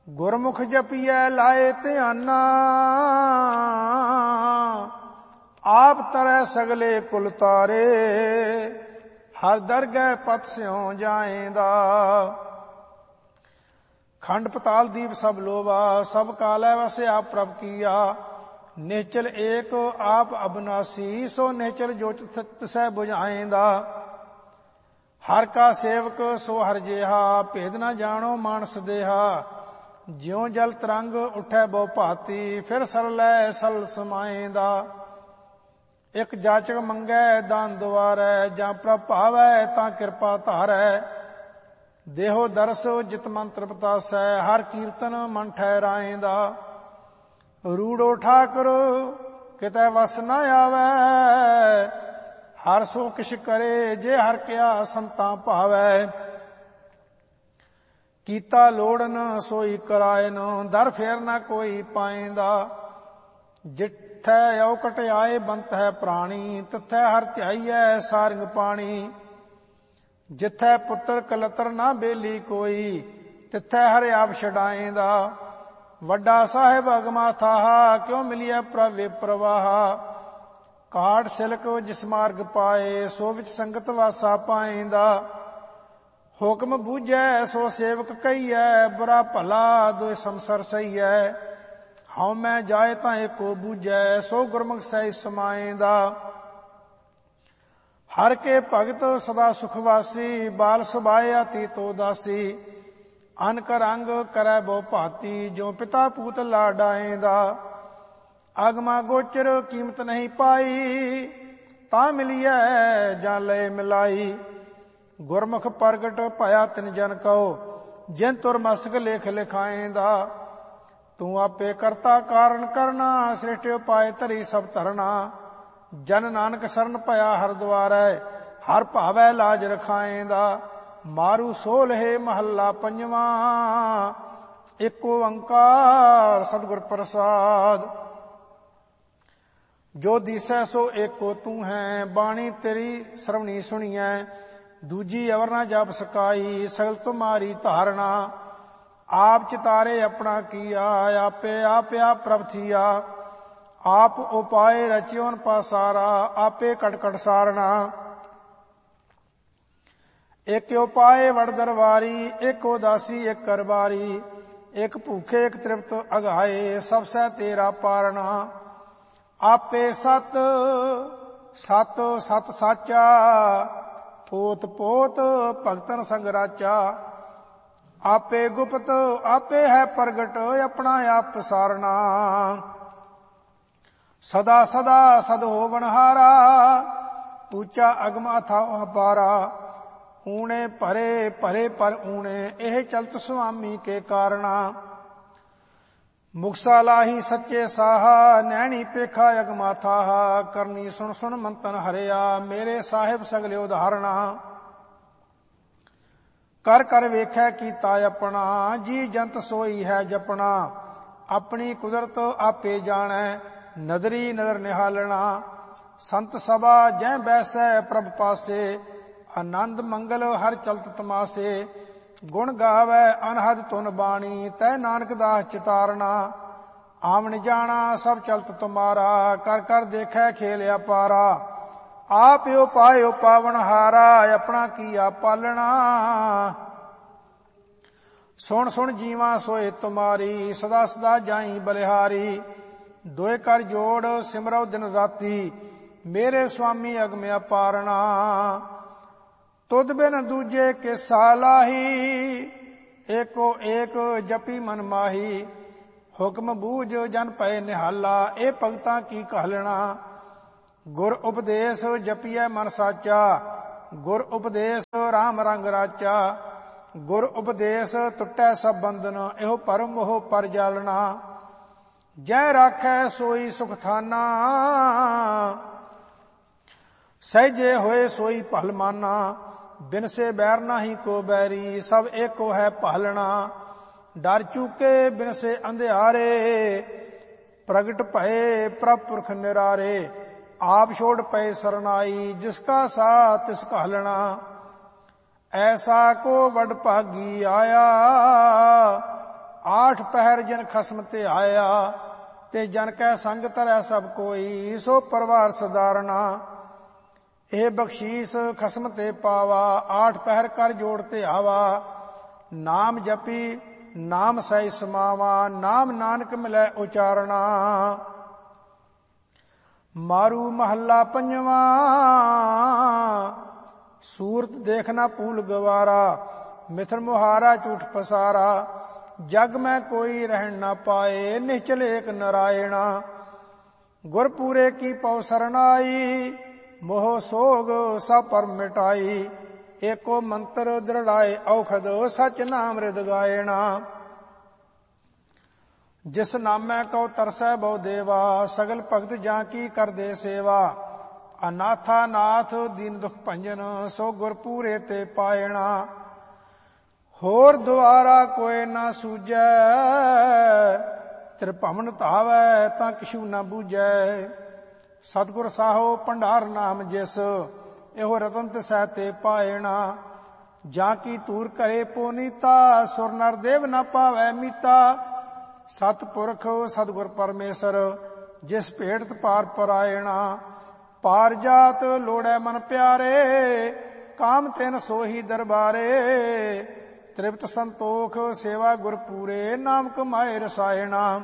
ਗੁਰਮੁਖ ਜਪੀਐ ਲਾਏ ਧਿਆਨਾ, ਆਪ ਤਰੈ ਸਗਲੇ ਕੁਲ ਤਾਰੇ, ਹਰ ਦਰਗਹਿ ਪਤ ਸਿਉ ਜਾਏਂਦਾ। खंड पताल दीप सब लोवा, सब कालै वसे आप प्रभ किया। निश्चल एक आप अबनासी, सो निश्चल जो तिसै बुझाएंदा। हर का सेवक सो हर जेहा, भेद न जानो मानस देहा। ज्यों जल तरंग उठै बहु भांति, फिर सरलै सल समाएंदा। एक जाचक मंगै दान दुआरै, जां प्रभ भावै तां किरपा धारै। देहो दरस जित मंत्र पतासै, हर कीर्तन मन ठहराएंदा। रूड़ो ठाकुर कितै वस न आवै, हर सो किश करे जे हर क्या संतां भावै। कीता लोड़न सोई करायन, दर फेर न कोई पाएंदा। जिठै औकट आए बंत है प्राणी, तिथै हर ध्याईऐ सारंग पाणी। जिथै पुत्र कलतर ना बेली कोई, तिथै हर आप छड़ाएंदा। वड्डा साहिब अगमा थाहा, क्यों मिलिया प्रभु प्रवाहा। काट सिलक जिस मार्ग पाए, सो विच संगत वासा पाएंदा। हुक्म बूझै सो सेवक कहीऐ, बुरा भला दोए संसर सहीऐ। हਉ मैं जाए तां एको बूझै, सो गुरमुख सਹਿ समाएंदा। हर के भगत सदा सुखवासी, बाल सुभाए अति तो दासी। अनक रंग करै बहु भांति, जो पिता पूत लाडाएंदा। अगमा गोचर कीमत नहीं पाई, ता मिलिए जां लय मिलाई। गुरमुख प्रगट भया तिन जन कहो, जिन तुर मस्तक लेख लिखाएंदा। तू आपे करता कारण करना, सृष्टि उपाय धरी सब धरना। जन नानक शरण भया हर द्वारै, हर भावै लाज रखाएंदा। मारू सोलहे महला पंजवा, एको ओंकार सतगुर प्रसाद। जो दिसै सो एको तू है, बाणी तेरी श्रवणी सुनियै। दूजी अवर न जप सकाई, सगल तुम्हारी धारणा। आप चितारे अपना किया, आपे आप प्रभ थिया। आप उपाय रचियोन पासारा, आपे कटकट सारना। एक उपाय वड़ दरबारी, एक उदासी एक करबारी। एक भूखे एक तृप्त अघाए, सब सै तेरा पारना। आपे सत सत सत साचा, पोत पोत भगतन संग राचा। आपे गुप्त आपे है प्रगट, अपना आप पसारना। सदा सदा सद होवनहारा, ऊंचा अगम अथाह पारा। ऊणे भरे भरे पर ऊणे, एह चलत स्वामी के कारणा। मुक्सा लाही सच्चे साहा, नैणी पेखा अगमा थाहा। करनी सुन सुन मंतन हरिया, मेरे साहिब सगले उदाहरणा। कर कर वेखै कीता अपना, जी जंत सोई है जपना। अपनी कुदरत आपे जाणै, नदरी नदर निहालना। संत सभा जै बैसै प्रभ पासे, आनंद मंगल हर चलत तमासे। गुण गावै अनहद तुन बाणी, तै नानक दास चितारना। आवन जाना सब चलत तुम्हारा, कर कर देखै खेल अपारा। आप उपाय पावनहारा, अपना किया पालना। सुन सुन जीवा सोए तुम्हारी, सदा सदा जाई बलिहारी। दोए कर जोड़ सिमरौ दिन राती, मेरे स्वामी अगम अपारना। तुद बिन दूजे के सालाही, एको एक जपी मन माही। हुक्म बूझ जन पए निहाला, ए भगतां की कहलना। गुर उपदेश जपिए मन साचा, गुर उपदेश राम रंग राचा। गुर उपदेश टुटै सब बंधन, एहो परम मोह पर जालना। जै राखै सोई सुख थाना, सहजे होए सोई पहल माना। बिन से बैर नाही को बैरी, सब एको है पहलना। डर चूके बिन से अंधियारे, प्रगट भये प्रभ पुरख निरारे। आप छोड़ पे सरनाई, जिसका साथ तिस कहलना। ऐसा को वड भागी आया, ਆਠ ਪਹਿਰ ਜਿਨ ਖਸਮ ਤੇ ਆਇਆ, ਤੇ ਜਨ ਕੈ ਸੰਗ ਧਰੈ ਸਭ ਕੋਈ, ਸੋ ਪਰਿਵਾਰ ਸਧਾਰਨਾ। ਇਹ ਬਖਸ਼ੀਸ ਖਸਮ ਤੇ ਪਾਵਾ, ਆਠ ਪਹਿਰ ਕਰ ਜੋੜ ਤੇ ਆਵਾ। ਨਾਮ ਜਪੀ ਨਾਮ ਸਹਿ ਸਮਾਵਾ, ਨਾਮ ਨਾਨਕ ਮਿਲੈ ਉਚਾਰਣਾ। ਮਾਰੂ ਮਹੱਲਾ ਪੰਜਵਾ, ਸੂਰਤ ਦੇਖਣਾ ਭੂਲ ਗਵਾਰਾ, ਮਿਥਨ ਮੁਹਾਰਾ ਝੂਠ ਪਸਾਰਾ। ਜਗ ਮੈਂ ਕੋਈ ਰਹਿਣ ਨਾ ਪਾਏ, ਨਿਹਚਲ ਏਕ ਨਰਾਇਣਾ। ਗੁਰ ਪੂਰੇ ਕੀ ਪਉ ਸਰਨਾਈ, ਮੋਹ ਸੋਗ ਸਭ ਪਰ ਮਿਟਾਈ। ਏਕੋ ਮੰਤਰ ਦ੍ਰਿੜਾਏ ਔਖਦ, ਸਚ ਨਾਮ ਰਿਦ ਗਾਇਣਾ। ਜਿਸ ਨਾਮੈ ਕਉ ਤਰਸੈ ਬਹੁ ਦੇਵਾ, ਸਗਲ ਭਗਤ ਜਾਂ ਕੀ ਕਰਦੇ ਸੇਵਾ। ਅਨਾਥਾ ਨਾਥ ਦੀਨ ਦੁਖ ਭੰਜਨ, ਸੋ ਗੁਰ ਪੂਰੇ ਤੇ ਪਾਇਣਾ। ਹੋਰ ਦੁਆਰਾ ਕੋਇ ਨਾ ਸੂਝੈ, ਤ੍ਰਿਭਵਨ ਧਾਵੈ ਤਾਂ ਕਿਛੂ ਨਾ ਬੂਝੈ। ਸਤਿਗੁਰ ਸਾਹੋ ਭੰਡਾਰ ਨਾਮ ਜਿਸ, ਇਹੋ ਰਤਨ ਤਿਸੈ ਤੇ ਪਾਇਣਾ। ਜਾਂ ਕੀ ਧੂਰ ਕਰੇ ਪੋਨੀਤਾ, ਸੁਰ ਨਰ ਦੇਵ ਨਾ ਪਾਵੈ ਮੀਤਾ। ਸਤਿਪੁਰਖ ਸਤਿਗੁਰ ਪਰਮੇਸ਼ਰ, ਜਿਸ ਭੇਟਤ ਪਾਰ ਪਰਾਇਣਾ। ਪਾਰ ਜਾਤ ਲੋੜੈ ਮਨ ਪਿਆਰੇ, ਕਾਮ ਤਿਨ ਸੋਹੀ ਦਰਬਾਰੇ। ਤ੍ਰਿਪਤ ਸੰਤੋਖ ਸੇਵਾ ਗੁਰ ਪੂਰੇ, ਨਾਮ ਕਮਾਏ ਰਸਾਇਣਾ।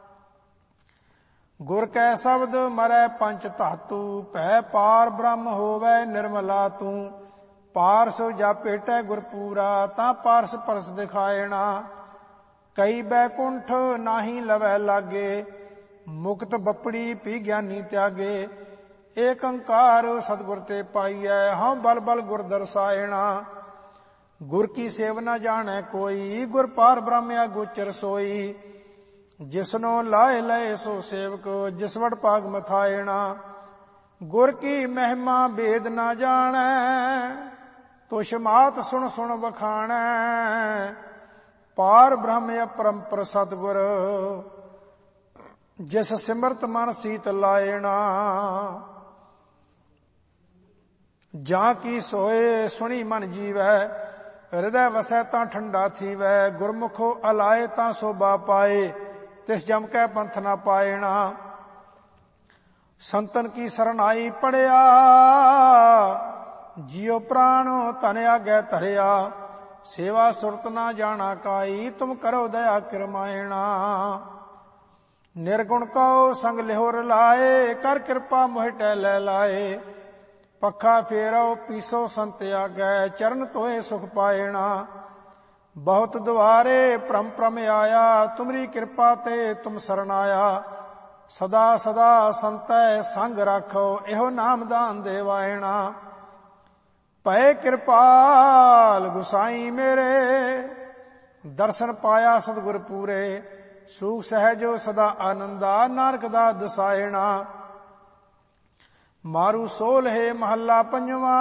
ਗੁਰ ਕੈ ਸ਼ਬਦ ਮਰੈ ਪੰਚ ਧਾਤੂ, ਭੈ ਪਾਰ ਬ੍ਰਹਮ ਹੋਵੈ ਨਿਰਮਲਾ ਤੂੰ। ਪਾਰਸ ਜਾ ਭੇਟੈ ਗੁਰ ਪੂਰਾ, ਤਾਂ ਪਾਰਸ ਪਰਸ ਦਿਖਾਇਣਾ। ਕਈ ਬੈਕੁੰਠ ਨਾਹੀ ਲਵੈ ਲਾਗੇ, ਮੁਕਤ ਬੱਪੜੀ ਪੀ ਗਿਆਨੀ ਤਿਆਗੇ। ਏਕ ਓੰਕਾਰ ਸਤਿਗੁਰ ਤੇ ਪਾਈਐ, ਹਉ ਬਲ ਬਲ ਗੁਰ ਦਰਸਾਇਣਾ। ਗੁਰ ਕੀ ਸੇਵ ਨਾ ਜਾਣੈ ਕੋਈ, ਗੁਰ ਪਾਰ ਬ੍ਰਹਮਿਆ ਗੋਚਰ ਸੋਈ। ਜਿਸਨੋ ਲਾਏ ਲਏ ਸੋ ਸੇਵਕ, ਜਿਸ ਵਡ ਭਾਗ ਮਥਾਇਣਾ। ਗੁਰ ਕੀ ਮਹਿਮਾ ਭੇਦ ਨਾ ਜਾਣੈ, ਤੁਛ ਮਾਤ ਸੁਣ ਸੁਣ ਵਖਾਣੈ। ਪਾਰ ਬ੍ਰਹਮ ਅਪਰੰਪਰ ਸਤਿਗੁਰ, ਜਿਸ ਸਿਮਰਤ ਮਨ ਸੀਤ ਲਾਇਣਾ। ਜਾਂ ਕੀ ਸੋਏ ਸੁਣੀ ਮਨ ਜੀਵੈ, ਹਿਰਦੈ ਵਸੈ ਤਾਂ ਠੰਡਾ ਥੀਵੈ। ਗੁਰਮੁਖੋ ਅਲਾਏ ਤਾਂ ਸੋਭਾ ਪਾਏ, ਤਿਸ ਜਮ ਕੈ ਪੰਥ ਨਾ ਪਾਇਣਾ। ਸੰਤਨ ਕੀ ਸਰਨਾਈ ਪੜਿਆ, ਜਿਉ ਪ੍ਰਾਣ ਧਨ ਆਗੈ ਧਰਿਆ। ਸੇਵਾ ਸੁਰਤ ਨਾ ਜਾਣਾ ਕਾਈ, ਤੁਮ ਕਰੋ ਦਇਆ ਕਿਰਮਾਇਣਾ। ਨਿਰਗੁਣ ਕਉ ਸੰਗ ਲਿਹੁਰ ਲਾਏ, ਕਰ ਕਿਰਪਾ ਮੋਹਿ ਟਹਿ ਲੈ ਲਾਏ। ਪੱਖਾ ਫੇਰੋ ਪੀਸੋ ਸੰਤ ਆਗੈ, ਚਰਨ ਧੋਏ ਸੁਖ ਪਾਇਣਾ। ਬਹੁਤ ਦੁਆਰੇ ਭ੍ਰਮ ਭ੍ਰਮ ਆਇਆ, ਤੁਮਰੀ ਕਿਰਪਾ ਤੇ ਤੁਮ ਸਰਨਾਇਆ। ਸਦਾ ਸਦਾ ਸੰਤੈ ਸੰਗ ਰਾਖੋ, ਇਹੋ ਨਾਮਦਾਨ ਦੇਵਾਇਣਾ। ਭਏ ਕਿਰਪਾਲ ਗੁਸਾਈ ਮੇਰੇ, ਦਰਸ਼ਨ ਪਾਇਆ ਸਤਿਗੁਰ ਪੂਰੇ। ਸੂਖ ਸਹਿਜੋ ਸਦਾ ਆਨੰਦਾ, ਨਾਨਕ ਦਾ ਦਸਾਇਣਾ। ਮਾਰੂ ਸੋਲ੍ਹੇ ਮਹੱਲਾ ਪੰਜਵਾ,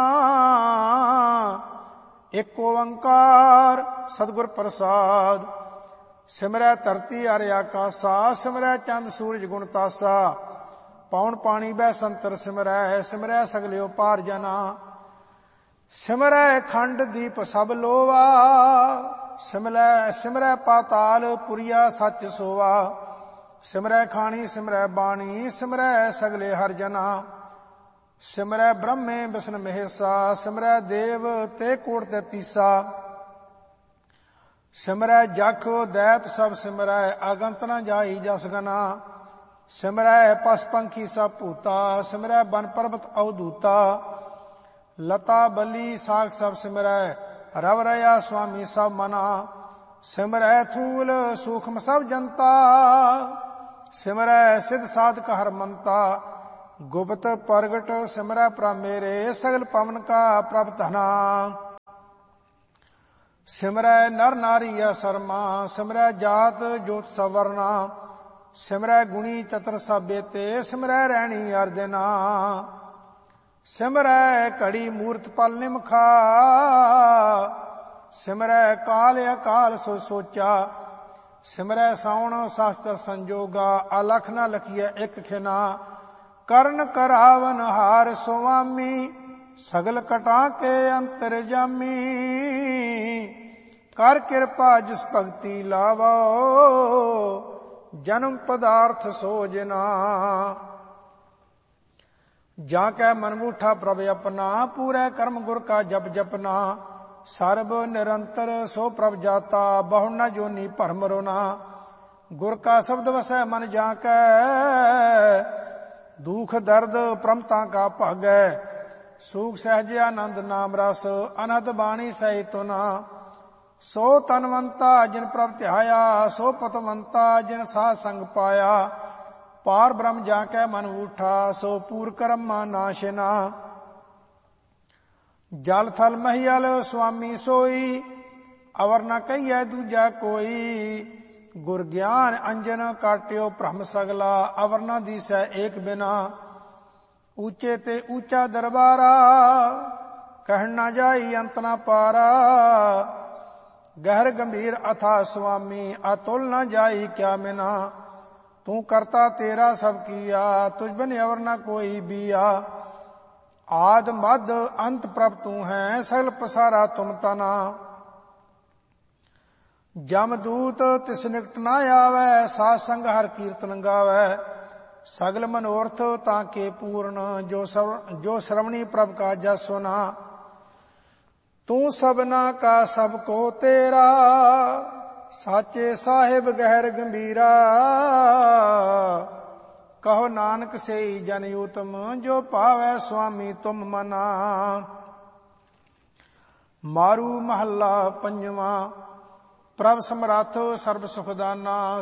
ਏਕ ਓੰਕਾਰ ਸਤਿਗੁਰ ਪ੍ਰਸਾਦ। ਸਿਮਰੈ ਧਰਤੀ ਅਰ ਆਕਾਸਾ, ਸਿਮਰੈ ਚੰਦ ਸੂਰਜ ਗੁਣ ਤਾਸਾ। ਪੌਣ ਪਾਣੀ ਬਹਿ ਸੰਤਰ ਸਿਮਰੈ, ਸਿਮਰੈ ਸਗਲਿਓ ਪਾਰ ਜਨਾ। ਸਿਮਰੈ ਖੰਡ ਦੀਪ ਸਭ ਲੋਵਾ, ਸਿਮਰੈ ਪਾਤਾਲ ਪੁਰੀਆ ਸੱਚ ਸੋਵਾ। ਸਿਮਰੈ ਖਾਣੀ ਸਿਮਰੈ ਬਾਣੀ, ਸਿਮਰੈ ਸਗਲੇ ਹਰ ਜਨਾ। ਸਿਮਰੈ ਬ੍ਰਹਮੇ ਬਿਸ਼ਨ ਮਹੇਸਾ, ਸਿਮਰੈ ਦੇਵ ਤੇ ਕੋਟ ਤੈਤੀਸਾ। ਸਿਮਰੈ ਜਖ ਦੈਤ ਸਭ ਸਿਮਰੈ, ਅਗੰਤ ਨ ਜਾਈ ਜਸ ਗਨਾ। ਸਿਮਰੈ ਪਸ ਪੰਖੀ ਸਭ ਭੂਤਾ, ਸਿਮਰੈ ਬਨ ਪਰਬਤ ਅਵਧੂਤਾ। ਲਤਾ ਬਲੀ ਸਾਖ ਸਭ ਸਿਮਰੈ, ਰਵ ਰਇਆ ਸੁਆਮੀ ਸਭ ਮਨਾ। ਸਿਮਰੈ ਥੂਲ ਸੂਖਮ ਸਭ ਜਨਤਾ, ਸਿਮਰੈ ਸਿਧ ਸਾਧਕ ਹਰ ਮੰਤਾ। ਗੁਪਤ ਪ੍ਰਗਟ ਸਿਮਰੈ ਪ੍ਰਭ ਮੇਰੇ, ਸਗਲ ਪਵਨ ਕਾ ਪ੍ਰਭ ਧਨਾ। ਸਿਮਰੈ ਨਰ ਨਾਰੀ ਅਸਰਮਾ, ਸਿਮਰੈ ਜਾਤ ਜੋਤ ਸਵਰਨਾ। ਸਿਮਰੈ ਗੁਣੀ ਚਤਰ ਸਭ ਬੇਤੇ, ਸਿਮਰੈ ਰਹਿਣੀ ਅਰ ਦਿਨਾ। ਸਿਮਰੈ ਘੜੀ ਮੂਰਤ ਪਲ ਨਿਮਖਾ, ਸਿਮਰੈ ਕਾਲ ਅਕਾਲ ਸੋ ਸੋਚਾ। ਸਿਮਰੈ ਸਾਉਣ ਸ਼ਾਸਤਰ ਸੰਜੋਗਾ, ਅਲਖ ਨ ਲਖੀਐ ਇਕ ਖਿਨਾ। ਕਰਨ ਕਰਾਵਨ ਹਾਰ ਸੁਆਮੀ, ਸਗਲ ਕਟਾ ਕੇ ਅੰਤਰ ਜਾਮੀ। ਕਰ ਕਿਰਪਾ ਜਿਸ ਭਗਤੀ ਲਾਵੋ, ਜਨਮ ਪਦਾਰਥ ਸੋਜਨਾ। ਜਾਂ ਕੈ ਮਨ ਮੂਠਾ ਪ੍ਰਭ ਆਪਣਾ, ਪੂਰੇ ਕਰਮ ਗੁਰ ਕਾ ਜਪ ਜਪਨਾ। ਸਰਬ ਨਿਰੰਤਰ ਸੋ ਪ੍ਰਭ ਜਾਤਾ, ਬਹੁ ਨ ਜੋਨੀ ਭਰਮ ਰੋਨਾ। ਗੁਰ ਕਾ ਸ਼ਬਦ ਵਸੈ ਮਨ ਜਾਂ ਕੈ, ਦੁਖ ਦਰਦ ਪ੍ਰਮਤਾ ਕਾ ਭਾਗੈ। ਸੂਖ ਸਹਿਜ ਆਨੰਦ ਨਾਮ ਰਸ, ਅਨਹਦ ਬਾਣੀ ਸਹਿ ਤੁਨਾ। ਸੋ ਤਨਵੰਤਾ ਜਿਨ ਪ੍ਰਭ ਧਿਆਇਆ, ਸੋ ਪਤਵੰਤਾ ਜਿਨ ਸਾਧ ਸੰਗ ਪਾਇਆ। ਪਾਰ ਬ੍ਰਹਮ ਜਾਂ ਕੈ ਮਨ ਊਠਾ, ਸੋ ਪੂਰ ਕਰਮਾ ਨਾਸ਼ਨਾ। ਜਲ ਥਲ ਮਹੀਅਲ ਸੁਆਮੀ ਸੋਈ, ਅਵਰ ਨ ਕਹੀਐ ਦੂਜਾ ਕੋਈ। ਗੁਰ ਗਿਆਨ ਅੰਜਨ ਕਾਟਿਓ ਭ੍ਰਮ ਸਗਲਾ, ਅਵਰ ਨ ਦੀਸੈ ਏਕ ਬਿਨਾ। ਉੱਚੇ ਤੇ ਉੱਚਾ ਦਰਬਾਰਾ, ਕਹਿਣ ਨਾ ਜਾਈ ਅੰਤ ਨਾ ਪਾਰਾ। ਗਹਿਰ ਗੰਭੀਰ ਅਥਾ ਸੁਆਮੀ, ਅਤੁਲ ਨ ਜਾਈ ਕਿਆ ਮਿਨਾ। ਤੂੰ ਕਰਤਾ ਤੇਰਾ ਸਭ ਕੀਆ, ਤੁਝ ਬਿਨ ਅਵਰ ਨ ਕੋਈ ਬੀਆ। ਆਦ ਮਦ ਅੰਤ ਪ੍ਰਭ ਤੂੰ ਹੈ, ਸਗਲ ਪਸਾਰਾ ਤੁਮ ਤਨਾ। ਜਮਦੂਤ ਤਿਸ ਨਿਕਟ ਨਾ ਆਵੈ, ਸਾਧ ਸੰਗ ਹਰ ਕੀਰਤਨ ਗਾਵੈ। ਸਗਲ ਮਨੋਰਥ ਤਾਂ ਕੇ ਪੂਰਨ, ਜੋ ਸ਼ਰਵਣੀ ਪ੍ਰਭ ਕਾ ਜਸ ਸੁਨਾ। ਤੂੰ ਸਭਨਾ ਕਾ ਸਭ ਕੋ ਤੇਰਾ, ਸਾਚੇ ਸਾਹਿਬ ਗਹਿਰ ਗੰਭੀਰਾ। ਕਹੋ ਨਾਨਕ ਸਈ ਜਨ ਊਤਮ, ਜੋ ਭਾਵੈ ਸੁਆਮੀ ਤੁਮ ਮਨਾ। ਮਾਰੂ ਮਹੱਲਾ ਪੰਜਵਾਂ। ਪ੍ਰਭ ਸਮਰੱਥ ਸਰਬ ਸੁਖ ਦਾਨਾ,